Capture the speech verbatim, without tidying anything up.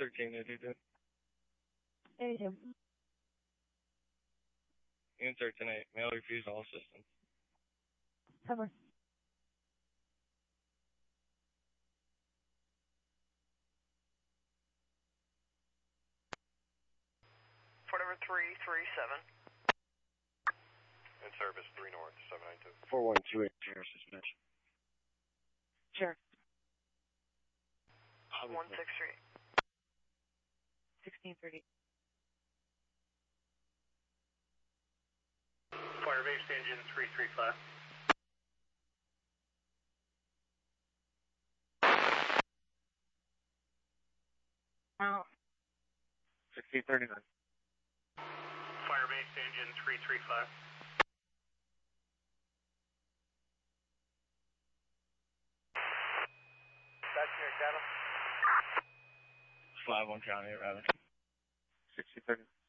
thirteen eighty-two. eighty-two. Unit thirteen eight, mail refuse all systems. Cover. Fort number three three seven. In service, three north, seven nine two. four one two eight zero, dispatch. Sure. one six three. sixteen thirty. Firebase engine three three five. Out. sixteen thirty-nine. Firebase engine three three five. That's near Cattle. five one County, rather. sixteen thirty.